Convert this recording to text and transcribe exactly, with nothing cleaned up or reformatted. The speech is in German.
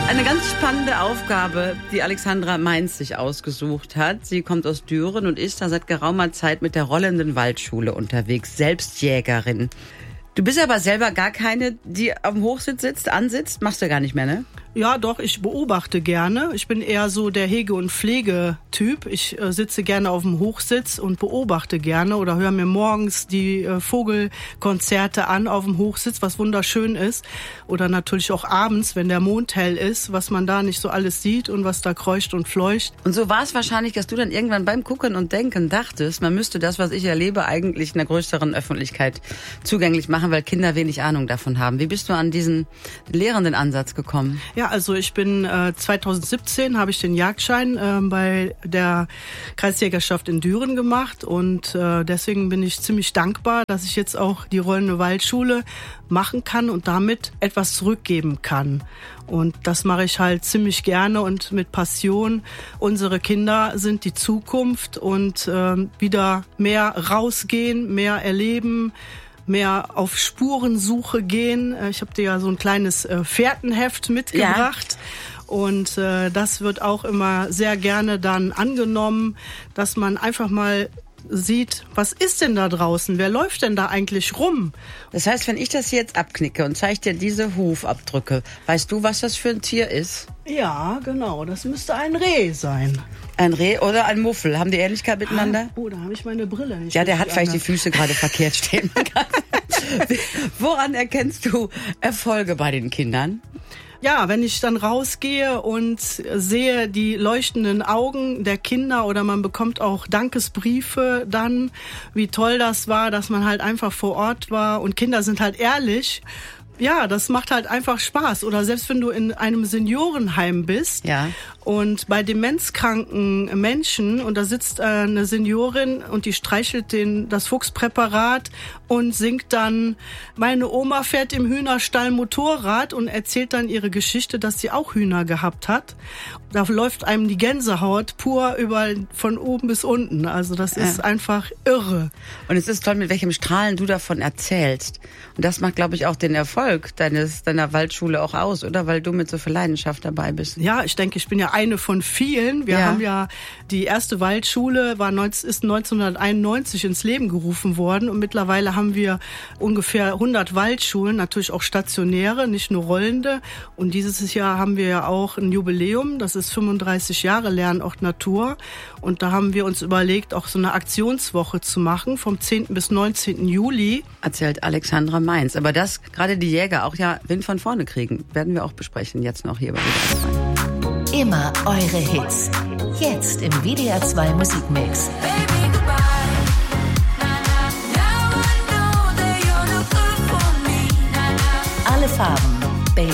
Eine ganz spannende Aufgabe, die Alexandra Mainz sich ausgesucht hat. Sie kommt aus Düren und ist da seit geraumer Zeit mit der Rollenden Waldschule unterwegs, selbst Jägerin. Du bist aber selber gar keine, die am Hochsitz sitzt, ansitzt, machst du gar nicht mehr, ne? Ja, doch, ich beobachte gerne. Ich bin eher so der Hege- und Pflegetyp. Ich äh, sitze gerne auf dem Hochsitz und beobachte gerne oder höre mir morgens die äh, Vogelkonzerte an auf dem Hochsitz, was wunderschön ist. Oder natürlich auch abends, wenn der Mond hell ist, was man da nicht so alles sieht und was da kreucht und fleucht. Und so war es wahrscheinlich, dass du dann irgendwann beim Gucken und Denken dachtest, man müsste das, was ich erlebe, eigentlich einer größeren Öffentlichkeit zugänglich machen, weil Kinder wenig Ahnung davon haben. Wie bist du an diesen lehrenden Ansatz gekommen? Ja, also ich bin äh, zweitausendsiebzehn habe ich den Jagdschein äh, bei der Kreisjägerschaft in Düren gemacht und äh, deswegen bin ich ziemlich dankbar, dass ich jetzt auch die Rollende Waldschule machen kann und damit etwas zurückgeben kann. Und das mache ich halt ziemlich gerne und mit Passion. Unsere Kinder sind die Zukunft und äh, wieder mehr rausgehen, mehr erleben, mehr auf Spurensuche gehen. Ich habe dir ja so ein kleines äh, Fährtenheft mitgebracht. Ja. Und äh, das wird auch immer sehr gerne dann angenommen, dass man einfach mal sieht, was ist denn da draußen? Wer läuft denn da eigentlich rum? Das heißt, wenn ich das jetzt abknicke und zeige dir diese Hufabdrücke, weißt du, was das für ein Tier ist? Ja, genau. Das müsste ein Reh sein. Ein Reh oder ein Muffel? Haben die Ähnlichkeit miteinander? Oh, da habe ich meine Brille nicht. Ja, der hat vielleicht anders. Die Füße gerade verkehrt stehen. Woran erkennst du Erfolge bei den Kindern? Ja, wenn ich dann rausgehe und sehe die leuchtenden Augen der Kinder oder man bekommt auch Dankesbriefe dann, wie toll das war, dass man halt einfach vor Ort war und Kinder sind halt ehrlich. Ja, das macht halt einfach Spaß. Oder selbst wenn du in einem Seniorenheim bist ja. und bei demenzkranken Menschen und da sitzt eine Seniorin und die streichelt den, das Fuchspräparat und singt dann, meine Oma fährt im Hühnerstall Motorrad und erzählt dann ihre Geschichte, dass sie auch Hühner gehabt hat. Da läuft einem die Gänsehaut pur über von oben bis unten. Also das ist ja. einfach irre. Und es ist toll, mit welchem Strahlen du davon erzählst. Und das macht, glaube ich, auch den Erfolg deines, deiner Waldschule auch aus, oder? Weil du mit so viel Leidenschaft dabei bist. Ja, ich denke, ich bin ja eine von vielen. Wir ja. haben ja, die erste Waldschule war, ist neunzehnhunderteinundneunzig ins Leben gerufen worden und mittlerweile haben wir ungefähr hundert Waldschulen, natürlich auch stationäre, nicht nur rollende. Und dieses Jahr haben wir ja auch ein Jubiläum, das ist fünfunddreißig Jahre Lernort Natur. Und da haben wir uns überlegt, auch so eine Aktionswoche zu machen, vom zehnten bis neunzehnten Juli. Erzählt Alexandra Mainz. Aber dass gerade die Jäger auch ja Wind von vorne kriegen, werden wir auch besprechen, jetzt noch hier bei W D R zwei. Immer eure Hits. Jetzt im W D R zwei Musikmix. Alle Farben,